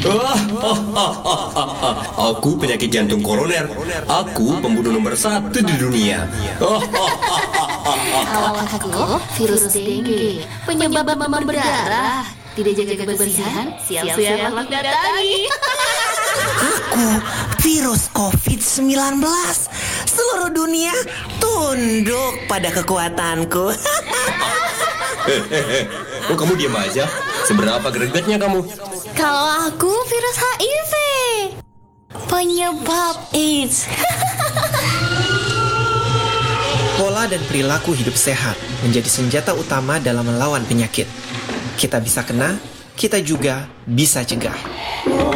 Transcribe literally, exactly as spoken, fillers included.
Aku penyakit jantung koroner. Aku pembunuh nomor satu di dunia. Kalau aku virus dengue, penyebab demam berdarah. Tidak jaga kebersihan, siap-siap malah datangi. Aku virus covid sembilan belas. Seluruh dunia tunduk pada kekuatanku. Oh, kamu diam aja. Seberapa gregetnya kamu? Kalau aku virus H I V, penyebab AIDS. Pola dan perilaku hidup sehat menjadi senjata utama dalam melawan penyakit. Kita bisa kena, kita juga bisa cegah.